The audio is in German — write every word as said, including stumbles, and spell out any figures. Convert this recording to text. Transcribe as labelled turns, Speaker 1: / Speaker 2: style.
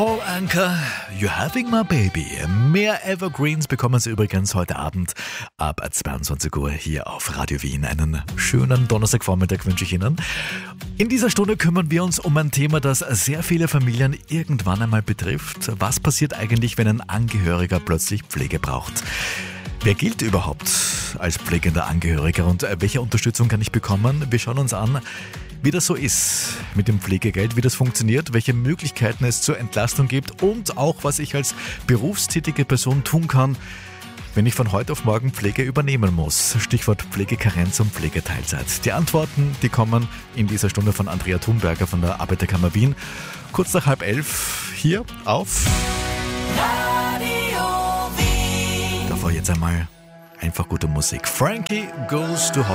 Speaker 1: Paul Anka, You're Having My Baby. Mehr Evergreens bekommen Sie übrigens heute Abend ab zweiundzwanzig Uhr hier auf Radio Wien. Einen schönen Donnerstagvormittag wünsche ich Ihnen. In dieser Stunde kümmern wir uns um ein Thema, das sehr viele Familien irgendwann einmal betrifft. Was passiert eigentlich, wenn ein Angehöriger plötzlich Pflege braucht? Wer gilt überhaupt als pflegender Angehöriger und welche Unterstützung kann ich bekommen? Wir schauen uns an, wie das so ist mit dem Pflegegeld, wie das funktioniert, welche Möglichkeiten es zur Entlastung gibt und auch, was ich als berufstätige Person tun kann, wenn ich von heute auf morgen Pflege übernehmen muss. Stichwort Pflegekarenz und Pflegeteilzeit. Die Antworten, die kommen in dieser Stunde von Andrea Thunberger von der Arbeiterkammer Wien. Kurz nach halb elf hier auf Radio Wien. Davor jetzt einmal einfach gute Musik. Frankie Goes to